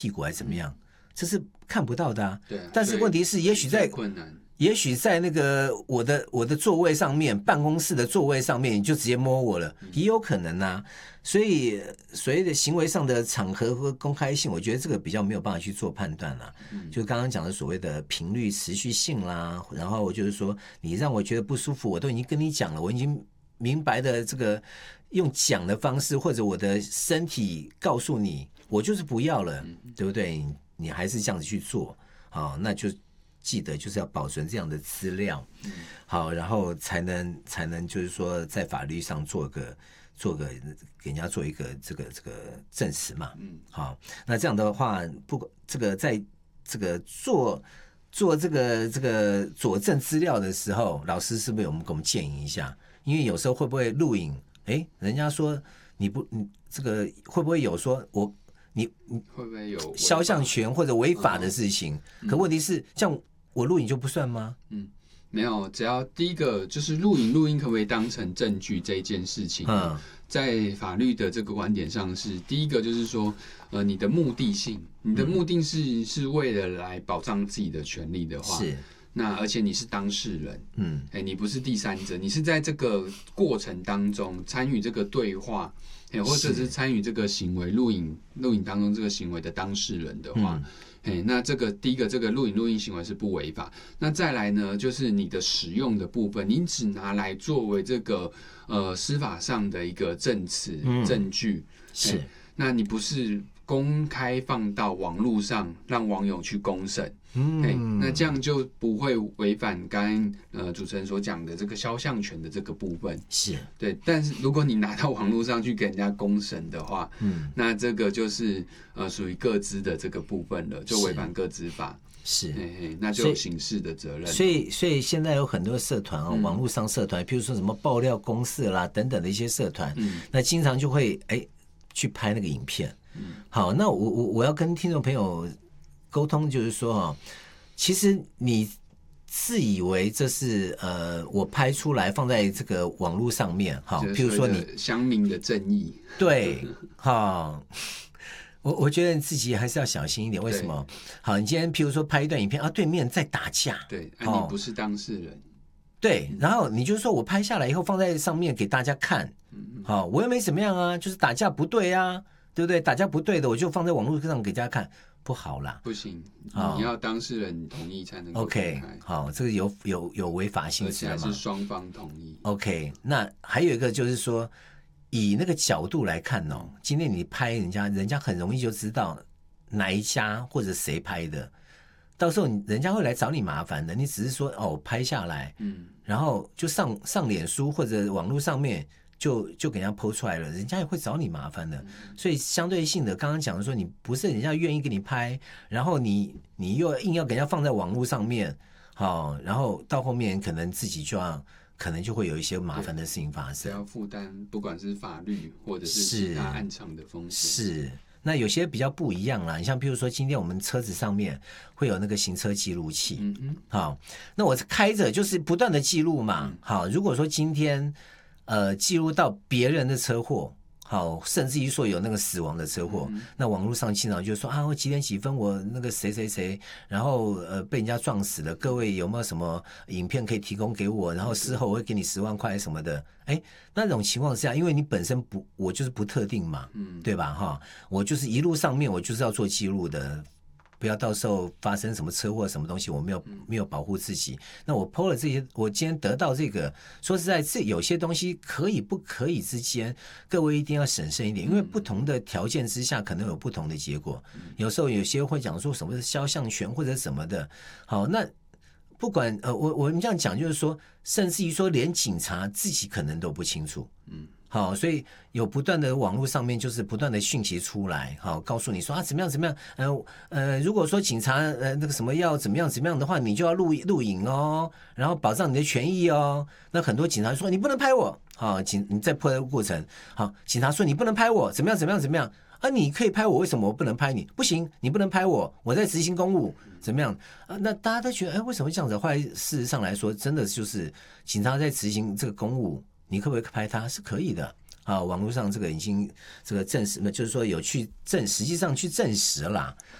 屁股还是怎么样，这是看不到的啊。 对啊， 但是问题是，也许在困难。 也许在那个我的座位上面，办公室的座位上面，你就直接摸我了，也有可能啊。所以所谓的行为上的场合和公开性，我觉得这个比较没有办法去做判断啦。就刚刚讲的所谓的频率持续性啦，然后就是说你让我觉得不舒服，我都已经跟你讲了，我已经明白的这个用讲的方式，或者我的身体告诉你，我就是不要了，对不对？你还是这样子去做，好，那就记得就是要保存这样的资料，好，然后才能就是说在法律上做个给人家做一个这个证实嘛，好，那这样的话，这个在这个做这个佐证资料的时候，老师是不是给我们建议一下？因为有时候会不会录影？人家说你这个会不会有说你会不会有肖像权或者违法的事情？可问题是，像我录影就不算吗？ 没有，只要第一个就是录音可不可以当成证据这一件事情，在法律的这个观点上是第一个就是说，你的目的性，你的目的是为了来保障自己的权利的话， 是。 那而且你是当事人，你不是第三者，你是在这个过程当中参与这个对话，或者是参与这个行为录影当中这个行为的当事人的话，那这个第一个这个录音行为是不违法。那再来呢，就是你的使用的部分，你只拿来作为这个司法上的一个证词证据， 是， 那你不是公开放到网络上让网友去公审。那这样就不会违反刚刚主持人所讲的这个肖像权的这个部分， 是对。但是如果你拿到网络上去给人家公审的话，那这个就是属于个资的这个部分了，就违反个资法， 是， 那就有刑事的责任。 所以现在有很多社团网络上社团，譬如说什么爆料公社啦等等的一些社团，那经常就会去拍那个影片。好，那我要跟听众朋友沟通，就是说其实你自以为这是我拍出来放在这个网络上面，好，譬如说你乡民的正义， 对，好，我觉得你自己还是要小心一点。为什么？好，你今天譬如说拍一段影片对面在打架， 对，你不是当事人， 对，然后你就说我拍下来以后放在上面给大家看，好，我又没怎么样啊，就是打架不对啊，对不对？打架不对的，我就放在网络上给大家看。不好啦， 不行，你要当事人同意才能够 OK， 好，这个有违法性质的嘛， 而且还是双方同意。 OK， 那还有一个就是说，以那个角度来看今天你拍人家很容易就知道哪一家或者谁拍的，到时候人家会来找你麻烦的。你只是说拍下来，然后就上脸书或者网络上面。就给人家 po 出来了，人家也会找你麻烦的。所以相对性的，刚刚讲的说，你不是人家愿意给你拍，然后你又硬要给人家放在网络上面，好，然后到后面可能自己可能就会有一些麻烦的事情发生， 要负担不管是法律或者是其他暗场的风险。 是，那有些比较不一样啦，你像譬如说，今天我们车子上面会有那个行车记录器，好，那我开着就是不断的记录嘛，好，如果说今天记录到别人的车祸，好，甚至于说有那个死亡的车祸，那网络上经常就说我几点几分我那个谁，然后被人家撞死了，各位有没有什么影片可以提供给我？然后事后我会给你10万块什么的。那种情况下，因为你本身我就是不特定嘛，对吧？我就是一路上面我就是要做记录的。不要到时候发生什么车祸什么东西，我没有保护自己。那我 po 了这些，我今天得到这个，说实在，这有些东西可以不可以之间，各位一定要审慎一点，因为不同的条件之下可能有不同的结果。有时候有些会讲说什么是肖像权或者什么的。好，那不管我们这样讲，就是说，甚至于说连警察自己可能都不清楚。好，所以有不断的网络上面就是不断的讯息出来，好，告诉你说怎么样，如果说警察那个什么要怎么样的话，你就要录影哦，然后保障你的权益哦。那很多警察说你不能拍我，好，你在破的过程，好，警察说你不能拍我，怎么样你可以拍我，为什么我不能拍你？不行，你不能拍我在执行公务，怎么样那大家都觉得为什么这样子？后来事实上来说，真的就是警察在执行这个公务。你可不可以拍他？是可以的， 网络上这个已经这个证实，就是说有实际上去证实了